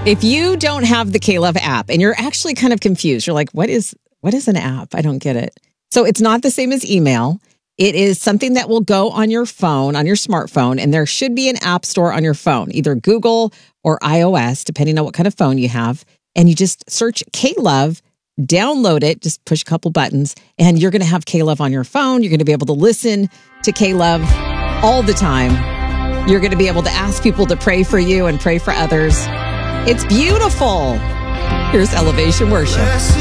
If you don't have the K-Love app and you're actually kind of confused, you're like, what is an app? I don't get it. So it's not the same as email. It is something that will go on your phone, on your smartphone, and there should be an app store on your phone, either Google or iOS, depending on what kind of phone you have. And you just search K-Love, download it, just push a couple buttons, and you're going to have K-Love on your phone. You're going to be able to listen to K-Love all the time. You're going to be able to ask people to pray for you and pray for others. It's beautiful. Here's Elevation Worship.